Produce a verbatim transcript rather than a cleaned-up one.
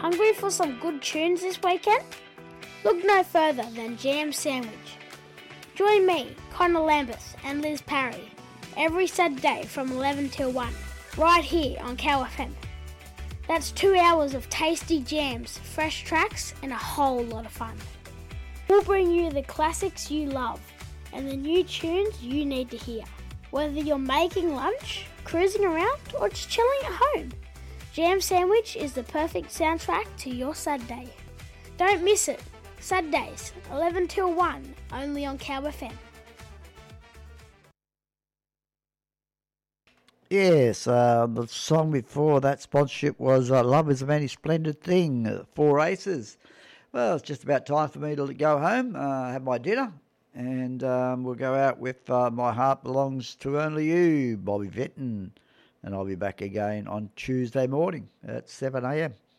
Hungry for some good tunes this weekend? Look no further than Jam Sandwich. Join me, Connor Lambeth and Liz Parry every Saturday from eleven till one, right here on Cow F M. That's two hours of tasty jams, fresh tracks and a whole lot of fun. We'll bring you the classics you love and the new tunes you need to hear. Whether you're making lunch, cruising around or just chilling at home, Jam Sandwich is the perfect soundtrack to your Saturday. Don't miss it. Saturdays, eleven till one, only on Cow F M. Yes, uh, the song before that sponsorship was uh, Love is a Many Splendid Thing, uh, four races. Well, it's just about time for me to go home, uh, have my dinner, and um, we'll go out with uh, My Heart Belongs to Only You, Bobby Vinton, and I'll be back again on Tuesday morning at seven a.m.